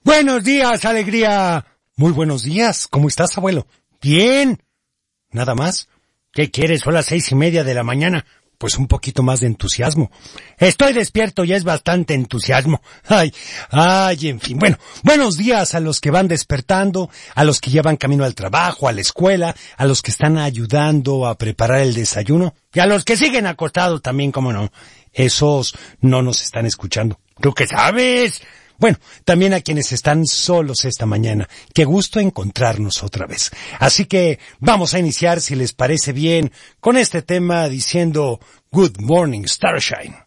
Buenos días, alegría. Muy buenos días. ¿Cómo estás, abuelo? Bien. ¿Nada más? ¿Qué quieres? Son las 6:30 de la mañana. Pues un poquito más de entusiasmo. Estoy despierto, ya es bastante entusiasmo. En fin. Bueno, buenos días a los que van despertando, a los que ya van camino al trabajo, a la escuela, a los que están ayudando a preparar el desayuno, y a los que siguen acostados también, cómo no. Esos no nos están escuchando. ¿Tú qué sabes? Bueno, también a quienes están solos esta mañana. Qué gusto encontrarnos otra vez. Así que vamos a iniciar, si les parece bien, con este tema diciendo Good Morning, Starshine.